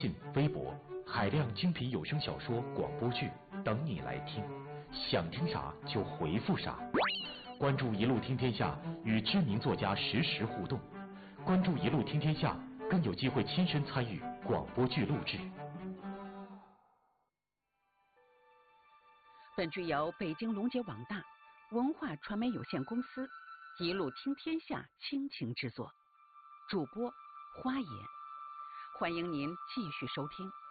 信、微博，海量精品有声小说、广播剧等你来听，想听啥就回复啥。关注一路听天下，与知名作家实时互动。关注一路听天下，更有机会亲身参与广播剧录制。 本剧由北京龙杰网大文化传媒有限公司一路听天下倾情制作，主播花野，欢迎您继续收听。